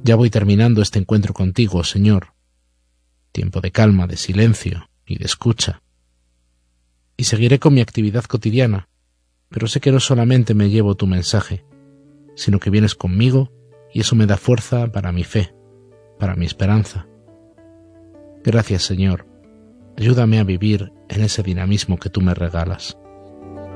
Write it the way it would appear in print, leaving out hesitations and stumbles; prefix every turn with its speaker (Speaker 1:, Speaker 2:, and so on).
Speaker 1: Ya voy terminando este encuentro contigo, Señor. Tiempo de calma, de silencio y de escucha. Y seguiré con mi actividad cotidiana, pero sé que no solamente me llevo tu mensaje, sino que vienes conmigo y eso me da fuerza para mi fe, para mi esperanza. Gracias, Señor. Ayúdame a vivir en ese dinamismo que tú me regalas.